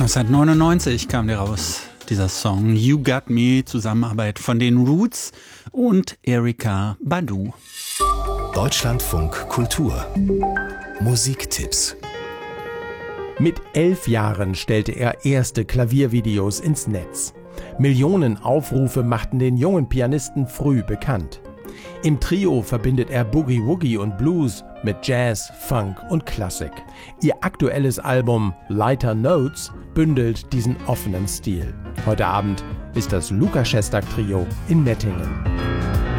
1999 kam der raus, dieser Song You Got Me, Zusammenarbeit von den Roots und Erykah Badu. Deutschlandfunk Kultur Musiktipps. Mit 11 Jahren stellte er erste Klaviervideos ins Netz. Millionen Aufrufe machten den jungen Pianisten früh bekannt. Im Trio verbindet er Boogie Woogie und Blues mit Jazz, Funk und Klassik. Ihr aktuelles Album Lighter Notes bündelt diesen offenen Stil. Heute Abend ist das Lukas Szostak Trio in Mettingen.